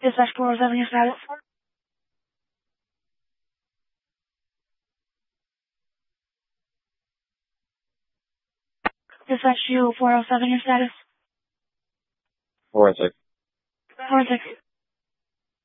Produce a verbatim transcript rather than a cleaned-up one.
Dispatch four oh seven, your status. Dispatch to four oh seven, your status. Four and six. Four and six.